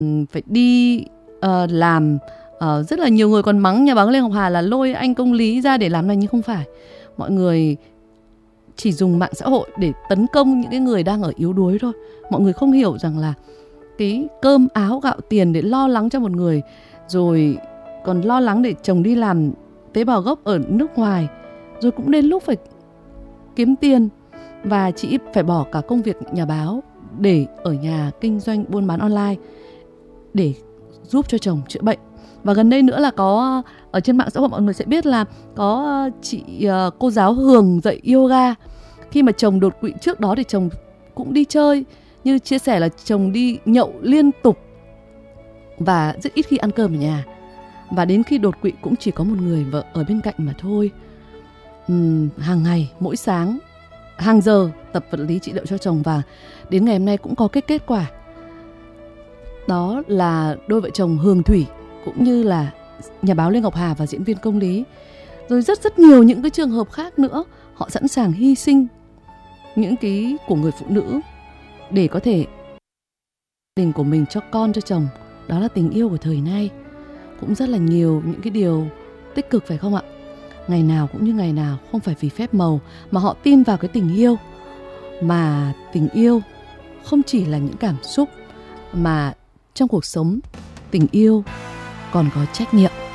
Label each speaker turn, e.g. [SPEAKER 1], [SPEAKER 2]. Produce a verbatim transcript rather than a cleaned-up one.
[SPEAKER 1] phải đi uh, làm. Uh, rất là nhiều người còn mắng nhà báo Lê Ngọc Hà là lôi anh Công Lý ra để làm này, nhưng không phải. Mọi người chỉ dùng mạng xã hội để tấn công những cái người đang ở yếu đuối thôi. Mọi người không hiểu rằng là cái cơm áo gạo tiền để lo lắng cho một người, rồi còn lo lắng để chồng đi làm tế bào gốc ở nước ngoài, rồi cũng đến lúc phải kiếm tiền, và chị phải bỏ cả công việc nhà báo để ở nhà kinh doanh buôn bán online để giúp cho chồng chữa bệnh. Và gần đây nữa là có ở trên mạng xã hội mọi người sẽ biết là có chị cô giáo Hường dạy yoga. Khi mà chồng đột quỵ, trước đó thì chồng cũng đi chơi, như chia sẻ là chồng đi nhậu liên tục và rất ít khi ăn cơm ở nhà. Và đến khi đột quỵ cũng chỉ có một người vợ ở bên cạnh mà thôi. uhm, Hàng ngày, mỗi sáng, hàng giờ tập vật lý trị liệu cho chồng. Và đến ngày hôm nay cũng có cái kết quả. Đó là đôi vợ chồng Hường Thủy cũng như là nhà báo Lê Ngọc Hà và diễn viên Công Lý. Rồi rất rất nhiều những cái trường hợp khác nữa. Họ sẵn sàng hy sinh những cái của người phụ nữ để có thể tình của mình cho con, cho chồng. Đó là tình yêu của thời nay. Cũng rất là nhiều những cái điều tích cực, phải không ạ? Ngày nào cũng như ngày nào, không phải vì phép màu, mà họ tin vào cái tình yêu. Mà tình yêu không chỉ là những cảm xúc, mà trong cuộc sống tình yêu còn có trách nhiệm.